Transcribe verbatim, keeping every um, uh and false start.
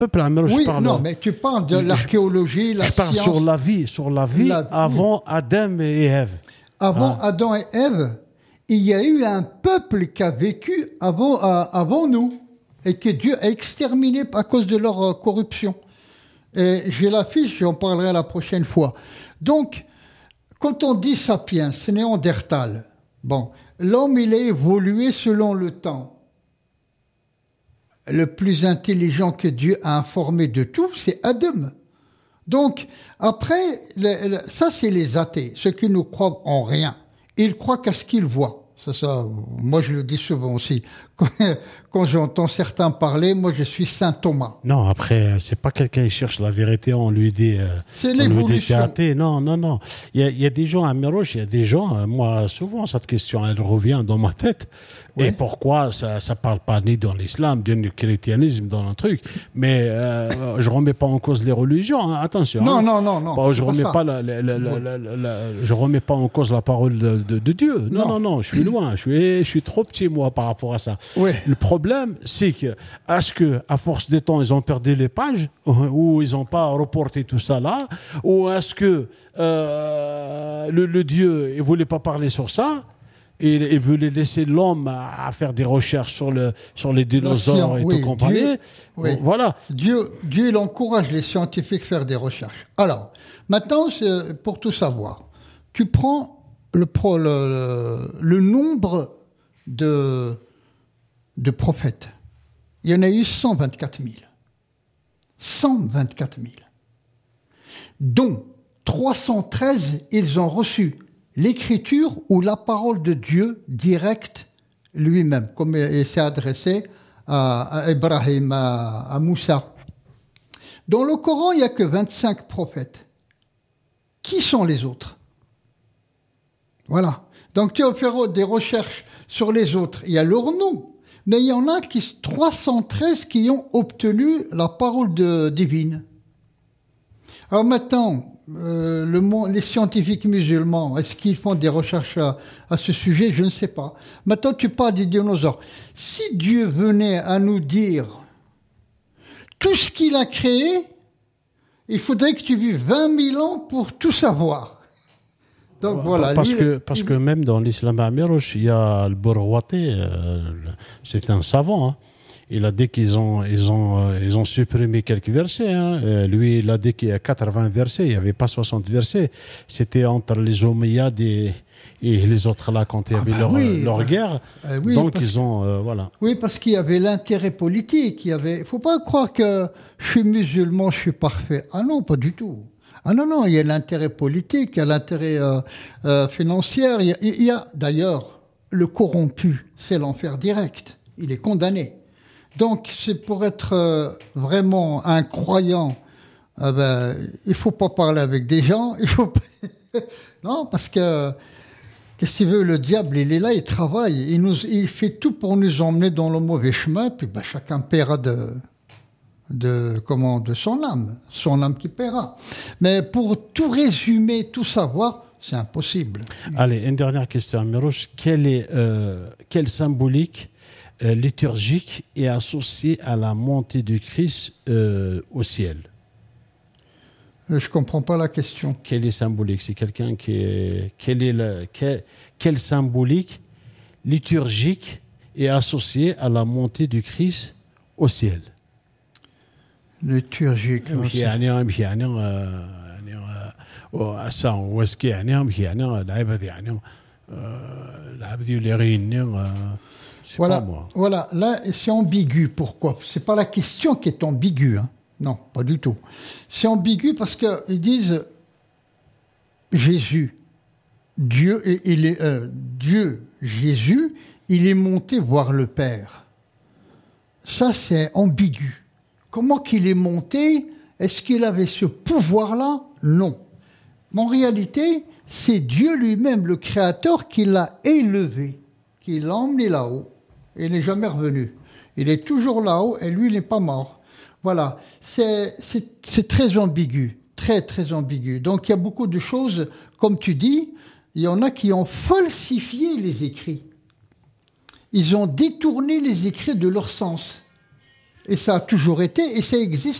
peuple Amero, oui, je parle. Non, mais tu parles de l'archéologie, la je science. Je parle sur la vie, sur la vie la, avant oui. Adam et Ève. Avant ah. Adam et Ève, il y a eu un peuple qui a vécu avant, euh, avant nous et que Dieu a exterminé à cause de leur euh, corruption. Et j'ai la fiche, j'en parlerai la prochaine fois. Donc, quand on dit sapiens, c'est Néandertal. Bon, l'homme, il a évolué selon le temps. Le plus intelligent que Dieu a informé de tout, c'est Adam. Donc, après, le, le, ça, c'est les athées, ceux qui ne croient en rien. Ils croient qu'à ce qu'ils voient. Ça, ça, moi, je le dis souvent aussi. Quand, quand j'entends certains parler, moi, je suis Saint Thomas. Non, après, c'est pas quelqu'un qui cherche la vérité, on lui dit... Euh, c'est l'évolution. Athée. Non, non, non. Il y a, il y a des gens à Miroche, il y a des gens... Euh, moi, souvent, cette question, elle revient dans ma tête. Oui. Et pourquoi ça ne parle pas ni dans l'islam, bien du christianisme, dans un truc. Mais euh, je ne remets pas en cause les religions, hein, attention. Non, hein. non, non, non. Bon, je ne remets, pas la, la, la, la, la, la, la, je remets pas en cause la parole de, de, de Dieu. Non, non, non, non, je suis loin. Je suis, je suis trop petit, moi, par rapport à ça. Oui. Le problème, c'est que, est-ce qu'à force des temps, ils ont perdu les pages, ou ils n'ont pas reporté tout ça là, ou est-ce que euh, le, le Dieu ne voulait pas parler sur ça? Et il voulait laisser l'homme à, à faire des recherches sur, le, sur les dinosaures et oui, tout compagnie. Dieu, oui. Voilà. Dieu, Dieu, il encourage les scientifiques à faire des recherches. Alors, maintenant, c'est pour tout savoir. Tu prends le, le, le, le nombre de, de prophètes. Il y en a eu cent vingt-quatre mille. cent vingt-quatre mille. Dont trois cent treize, ils ont reçu l'écriture ou la parole de Dieu directe lui-même, comme il s'est adressé à, à Ibrahim, à, à Moussa. Dans le Coran, il n'y a que vingt-cinq prophètes. Qui sont les autres? Voilà. Donc tu vas faire des recherches sur les autres. Il y a leur nom. Mais il y en a qui, trois cent treize qui ont obtenu la parole de, divine. Alors maintenant, Euh, le monde, les scientifiques musulmans, est-ce qu'ils font des recherches à, à ce sujet? Je ne sais pas. Maintenant, tu parles des dinosaures. Si Dieu venait à nous dire tout ce qu'il a créé, il faudrait que tu vives vingt mille ans pour tout savoir. Donc ouais, voilà. Parce, lui, que, parce il... que même dans l'islam amiroche, il y a le Borwaté, euh, c'est un savant, hein. Il a dit qu'ils ont, ils ont, euh, ils ont supprimé quelques versets. Hein. Euh, lui, il a dit qu'il y a quatre-vingts versets. Il n'y avait pas soixante versets. C'était entre les Omeyyades et, et les autres là quand il y avait ah ben leur, oui, leur bah, guerre. Euh, oui, Donc ils ont, euh, voilà. Oui, parce qu'il y avait l'intérêt politique. Il y avait. Faut pas croire que je suis musulman, je suis parfait. Ah non, pas du tout. Ah non, non, il y a l'intérêt politique, il y a l'intérêt euh, euh, financier. Il y a, il y a d'ailleurs le corrompu, c'est l'enfer direct. Il est condamné. Donc, c'est pour être euh, vraiment un croyant, euh, ben, il faut pas parler avec des gens, il faut pas... non, parce que, qu'est-ce que tu veux, le diable, il est là, il travaille, il, nous, il fait tout pour nous emmener dans le mauvais chemin, puis ben, chacun paiera de, de, comment, de son âme, son âme qui paiera. Mais pour tout résumer, tout savoir, c'est impossible. Allez, une dernière question, Miroche. Quelle est, euh, quelle symbolique Euh, liturgique est associé à la montée du Christ euh, au ciel. Je ne comprends pas la question. Quelle est symbolique? C'est quelqu'un qui est... Quelle est la... quelle... quelle symbolique liturgique est associée à la montée du Christ au ciel? Liturgique. يعني يعني يعني أسا واسكي يعني يعني العبد يعني العبد يلغيني. Voilà, voilà, là, c'est ambigu. Pourquoi? C'est pas la question qui est ambiguë. Hein. Non, pas du tout. C'est ambigu parce qu'ils disent Jésus, Dieu, il est, euh, Dieu, Jésus, il est monté voir le Père. Ça, c'est ambigu. Comment qu'il est monté? Est-ce qu'il avait ce pouvoir-là? Non. Mais en réalité, c'est Dieu lui-même, le Créateur, qui l'a élevé, qui l'a emmené là-haut. Il n'est jamais revenu. Il est toujours là-haut et lui, il n'est pas mort. Voilà. C'est, c'est, c'est très ambigu. Très, très ambigu. Donc, il y a beaucoup de choses, comme tu dis, il y en a qui ont falsifié les écrits. Ils ont détourné les écrits de leur sens. Et ça a toujours été, et ça existe